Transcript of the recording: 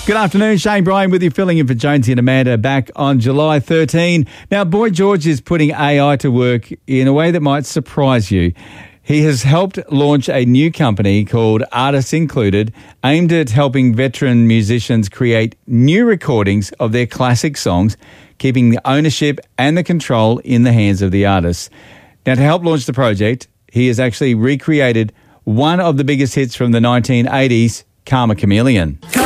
Good afternoon, Shane Bryan with you, filling in for Jonesy and Amanda back on July 13. Now, Boy George is putting AI to work in a way that might surprise you. He has helped launch a new company called Artists Included, aimed at helping veteran musicians create new recordings of their classic songs, keeping the ownership and the control in the hands of the artists. Now, to help launch the project, he has actually recreated one of the biggest hits from the 1980s, Karma Chameleon.